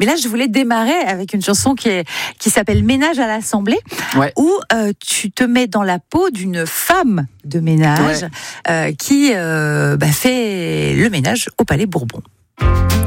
Mais là, je voulais démarrer avec une chanson qui s'appelle Ménage à l'Assemblée, où tu te mets dans la peau d'une femme de ménage qui fait le ménage au Palais Bourbon.